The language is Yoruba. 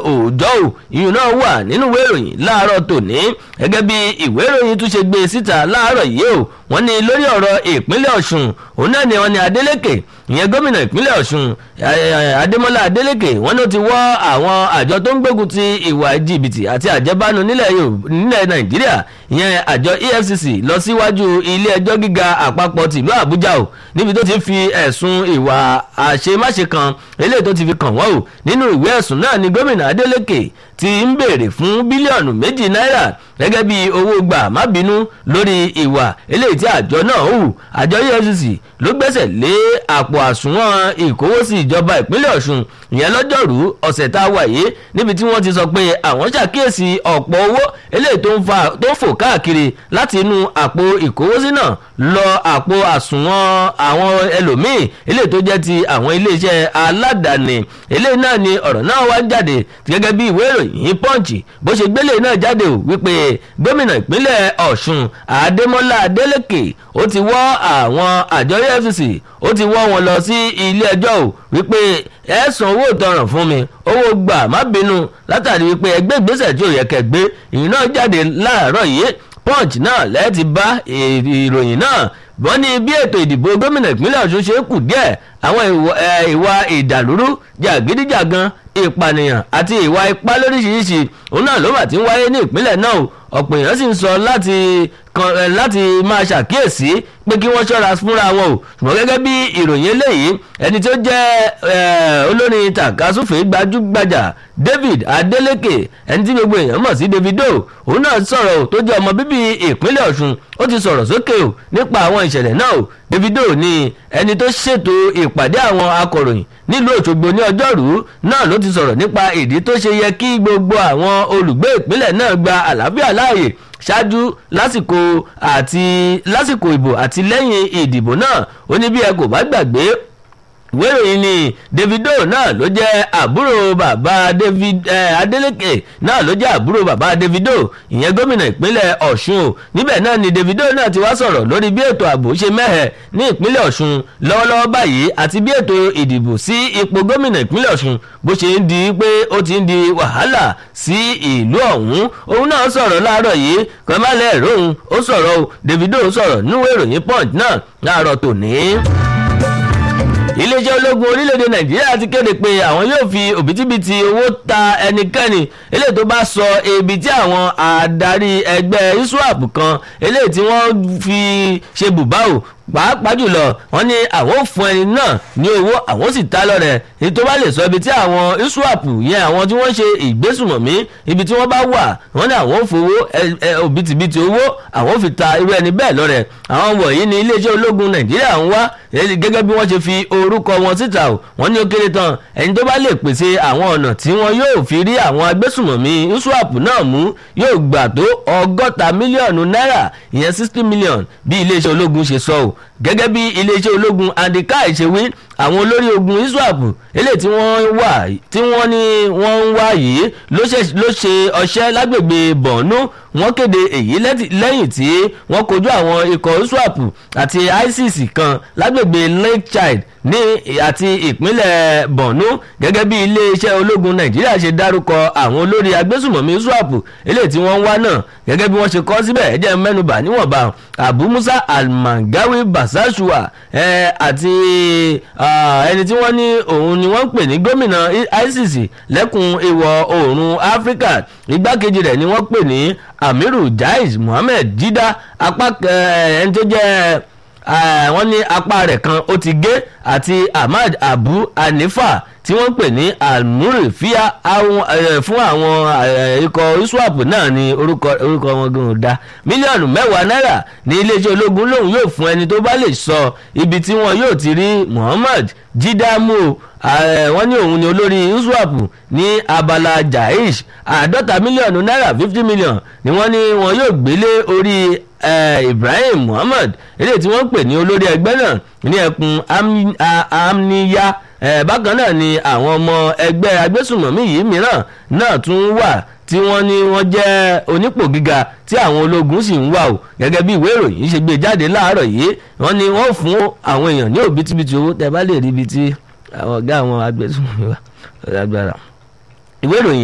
òòjọ́ ò ìyún náà wà nínú ìwé ìròyìn láàárọ̀ tòní gẹ́gẹ́ bí ìwé ìròyìn tún ṣe gbé síta láàárọ̀ yìí o wọ́n ní lórí ọ̀rọ̀ ìpínlẹ̀ Ọ̀ṣun òun náà ni wọ́n ní Adeleke ìyẹn gómìnà ìpínlẹ̀ Ọ̀ṣun Adémọ́lá Adeleke wọ́n ló ti wọ́ àwọn àjọ tó ń gbógun ti ìwà jìbìtì àti àjẹbánu nílẹ̀ Nàìjíríà ìyẹn àjọ EFCC lọ síwájú ilé ẹjọ́ gíga àpapọ̀ tìlú Àbújá o níbi tó ti fi ẹ̀sùn ìwà àṣemáṣe kan eléyìí tó ti fi kàn wọ́n o nínú ìwé ẹ̀sùn náà ni gómìnà Adeleke ti ń béèrè fún bílíọ̀nù 2 náírà gẹ́gẹ́ bí owó gbà má bínú lórí ìwà eléyìí tí àjọ náà hù àjọ EFCC ló gbẹ́sẹ̀ lé àpò àsùnwọ̀n ìkówósí ìjọba ìpínlẹ̀ Ọ̀ṣun ìyẹn lọ́jọ́rú ọ̀sẹ̀ tá a wà yìí níbi tí wọ́n ti sọ pé àwọn ṣàkíyèsí ọ̀pọ̀ owó eléyìí tó ń fò káàkiri láti inú àpò ìkówósí náà lọ àpò àsùnwọ̀n àwọn ẹlòmíì eléyìí tó jẹ́ ti àwọn iléeṣẹ́ aládàáni eléyìí náà ni ọ̀rọ̀ náà wá jáde gẹ́gẹ́ bí ìwé ìròyìn Punch bó ṣe gbélé náà jáde ò wípé gómìnà ìpínlẹ̀ Ọ̀ṣun Adémọ́lá Adeleke ó ti wọ́ àwọn àjọ EFCC ó ti wọ́ wọn lọ sí ilé ẹjọ́ ò wípé ẹ san owó ìtanràn fún mi owó gbà má bínú látàrí wípé ẹgbẹ́ ìgbésẹ̀ tí ò yẹ kẹgbé ìyìn náà jáde láàárọ̀ yìí Punch náà lẹ́ẹ̀tì bá ìròyìn náà wọ́n ní bí ètò ìdìbò gómìnà ìpínlẹ̀ Ọ̀ṣun ṣe kù díẹ̀ àwọn ìwà ìdàlúrú jàgídíjàgan ìpànìyàn àti ìwà ipá lóríṣiríṣi òun náà ló mà ti ń wáyé ní ìpínlẹ̀ náà ọ̀pọ̀ èèyàn sì ń sọ láti máa ṣàkíyèsí pé kí wọ́n ṣọ́ra fúnra wọn o ṣùgbọ́n gẹ́gẹ́ bí ìròyìn eléyìí ẹni tó jẹ́ olórin tàkasúfèé gbajúgbajà David Adeleke ẹni tí gbogbo èèyàn mọ̀ sí Davido òun náà sọ̀rọ̀ tó jẹ́ ọmọ bíbí ìpínlẹ̀ Ọ̀ṣun ó ti sọ̀rọ̀ sókè o nípa àwọn ìṣẹ̀lẹ̀ náà o Davido ni ẹni tó ṣètò ìpàdé àwọn akọ̀ròyìn nílùú Òṣogbo ní ọjọ́rú náà ló ti sọ̀rọ̀ nípa ìdí tó ṣe yẹ kí gbogbo àwọn olùgbé ìpínlẹ̀ náà gba àlàáfíà láàyè ṣáájú lásìkò ìbò àti lẹ́yìn ìdìbò náà ó ní bí ẹ kò bá gbàgbé ìwé ìròyìn ni Davido náà ló jẹ́ àbúrò bàbá Adeleke náà ló jẹ́ àbúrò bàbá Davido ìyẹn gómìnà ìpínlẹ̀ Ọ̀ṣun o níbẹ̀ náà ni Davido náà ti wá sọ̀rọ̀ lórí bí ètò ààbò ṣe mẹ́hẹ̀ ní ìpínlẹ̀ Ọ̀ṣun lọ́wọ́lọ́wọ́ báyìí àti bí ètò ìdìbò sí ipò gómìnà ìpínlẹ̀ Ọ̀ṣun bó ṣe ń di pé ó ti ń di wàhálà sí ìlú ọ̀hún òun náà sọ̀rọ̀ láàárọ̀ yìí kọ́málẹ̀ ẹ̀rọ òun ó sọ̀rọ̀ o Davido sọ̀rọ̀ níwèé ìròyìn Punch náà láàárọ̀ tòní. Iléeṣẹ́ ológun orílẹ̀-èdè Nàìjíríà ti kéde pé àwọn yóò fi òbítíbitì owó ta ẹnikẹ́ni eléyìí tó bá sọ ibi tí àwọn adarí ẹgbẹ́ ISWAP kan eléyìí tí wọ́n fi ṣe bùbá o pàápàá jùlọ wọ́n ní àwọn fún ẹni náà ní owó àwọn sì ta lọ́rẹ èyí tó bá lè sọ ibi tí àwọn ISWAP yẹn àwọn tí wọ́n ṣe ìgbésùmọ̀mí ibi tí wọ́n bá wà wọ́n ní àwọn fowó òbítíbitì owó àwọn fi ta irú ẹni bẹ́ẹ̀ lọ́rẹ àwọn wọ̀nyí ní iléeṣẹ́ ológun Nàìjíríà ń wá gẹ́gẹ́ bí wọ́n ṣe fi orúkọ wọn síta o wọ́n ní ó kéré tán ẹni tó bá lè pèsè àwọn ọ̀nà tí wọ́n yóò fi rí àwọn agbésùmọ̀mí ISWAP náà mú yóò gbà tó 60 mílíọ̀nù náírà ìyẹn 60 mílíọ̀nù bí iléeṣẹ́ ológun ṣe sọ o gẹ́gẹ́ bí iléeṣẹ́ ológun Andikai ṣe wí àwọn olórí ogun ISWAP eléyìí tí wọ́n ní wọ́n ń wá yìí ló ṣe ọṣẹ́ lágbègbè Borno wọ́n kéde èyí lẹ́yìn tí wọ́n kojú àwọn ikọ̀ ISWAP àti ISIS kan lágbègbè Lake Chad ní àti ìpínlẹ̀ Borno gẹ́gẹ́ bí iléeṣẹ́ ológun Nàìjíríà ṣe dárúkọ àwọn olórí agbésùmọ̀mí ISWAP eléyìí tí wọ́n ń wá náà gẹ́gẹ́ bí wọ́n ṣe kọ síbẹ̀ ẹ jẹ́ mẹ́nubà níwọ̀nba Abu Musa Al-Mangawi Basashua àti ẹni tí wọ́n ní òun ni wọ́n ń pè ní gómìnà ISIS lẹ́kùn ìwọ̀ oòrùn Áfíríkà igbákejì rẹ̀ ni wọ́n pè ní Amiru Jais Mohammed Jida apá ẹni tó jẹ́ wọ́n ní apá rẹ̀ kan ó ti gé àti Ahmad Abu Hanifa tí wọ́n pè ní Almuri fíà fún àwọn ikọ̀ ISWAP náà ní orúkọ wọn gan dá mílíọ̀nù 10 náírà ní iléeṣẹ́ ológun lòun yóò fún ẹni tó bá lè sọ ibi tí wọn yóò ti rí Muhammad Jidamu wọ́n ní òun ni olórí ISWAP ní abala Jaish 50 mílíọ̀nù náírà 50 mílíọ̀nù ni wọ́n ní wọn yóò gbélé orí Ibrahim Muhammad eléyìí tí wọ́n pè ní olórí ẹgbẹ́ náà ní ẹkùn Amniya bákan náà ni àwọn ọmọ ẹgbẹ́ agbésùmọ̀mí yìí mìíràn náà tún wà tí wọ́n ní wọ́n jẹ́ onípò gíga tí àwọn ológun sì ń wà o gẹ́gẹ́ bí ìwé ìròyìn ṣe gbé jáde láàárọ̀ yìí wọ́n ní wọ́n fún àwọn èèyàn ní òbítíbitì owó tẹ́ bá lè rí ibi tí àwọn ọ̀gá àwọn agbésùmọ̀mí wà lágbára ìwé ìròyìn